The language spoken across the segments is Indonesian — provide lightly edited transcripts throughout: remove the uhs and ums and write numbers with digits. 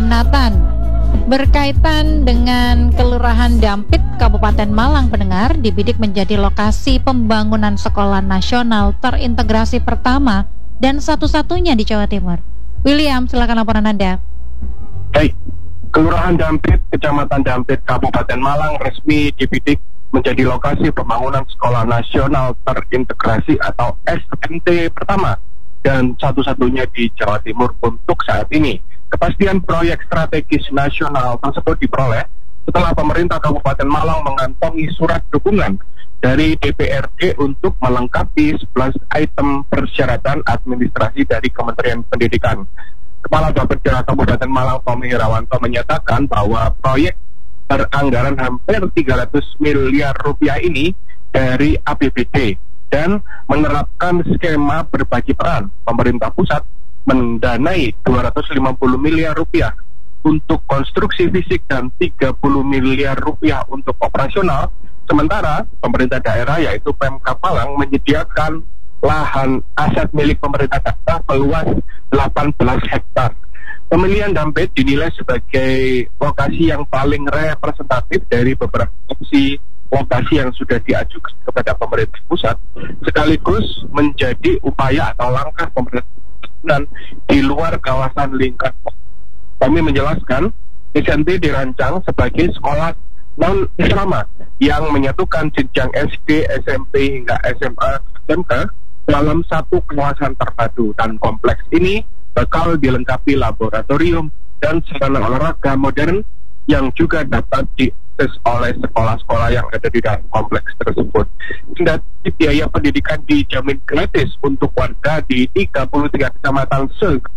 Nathan. Berkaitan dengan Kelurahan Dampit, Kabupaten Malang, pendengar, dibidik menjadi lokasi pembangunan sekolah nasional terintegrasi pertama dan satu-satunya di Jawa Timur. William, silakan laporan Anda. Baik, Kelurahan Dampit, Kecamatan Dampit, Kabupaten Malang resmi dibidik menjadi lokasi pembangunan sekolah nasional terintegrasi atau SNT pertama dan satu-satunya di Jawa Timur untuk saat ini. Kepastian proyek strategis nasional tersebut diperoleh setelah pemerintah Kabupaten Malang mengantongi surat dukungan dari DPRD untuk melengkapi 11 item persyaratan administrasi dari Kementerian Pendidikan. Kepala Bapeda Kabupaten Malang Tommy Irawanto menyatakan bahwa proyek beranggaran hampir 300 miliar rupiah ini dari APBD dan menerapkan skema berbagi peran. Pemerintah pusat mendanai 250 miliar rupiah untuk konstruksi fisik dan 30 miliar rupiah untuk operasional. Sementara pemerintah daerah yaitu Pemkab Malang menyediakan lahan aset milik pemerintah daerah seluas 18 hektar. Pemilihan Dampit dinilai sebagai lokasi yang paling representatif dari beberapa opsi lokasi yang sudah diajukan kepada pemerintah pusat, sekaligus menjadi upaya atau langkah pemerintah dan di luar kawasan lingkar. Kami menjelaskan, SNT dirancang sebagai sekolah non-asrama yang menyatukan jenjang SD, SMP hingga SMA, SMK dalam satu kawasan terpadu, dan kompleks ini bakal dilengkapi laboratorium dan sarana olahraga modern yang juga dapat diakses oleh sekolah-sekolah yang ada di dalam kompleks tersebut. Kendati biaya pendidikan dijamin gratis untuk warga di 33 kecamatan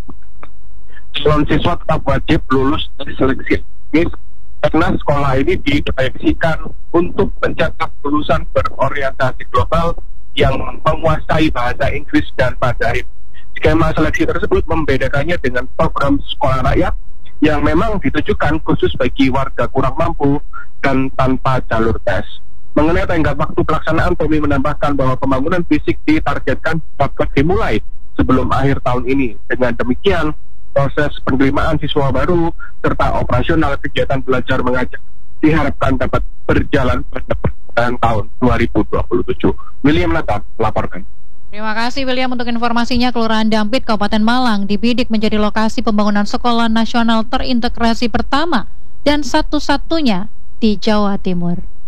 calon siswa tetap wajib lulus dari seleksi karena sekolah ini diproyeksikan untuk mencetak lulusan berorientasi global yang menguasai bahasa Inggris dan Mandarin. Skema seleksi tersebut membedakannya dengan program sekolah rakyat yang memang ditujukan khusus bagi warga kurang mampu dan tanpa jalur tes. Mengenai tenggat waktu pelaksanaan, Tommy menambahkan bahwa pembangunan fisik ditargetkan dapat dimulai sebelum akhir tahun ini. Dengan demikian, proses penerimaan siswa baru serta operasional kegiatan belajar mengajar diharapkan dapat berjalan pada pertengahan tahun 2027. William Nathan melaporkan. Terima kasih William untuk informasinya. Kelurahan Dampit, Kabupaten Malang dibidik menjadi lokasi pembangunan sekolah nasional terintegrasi pertama dan satu-satunya di Jawa Timur.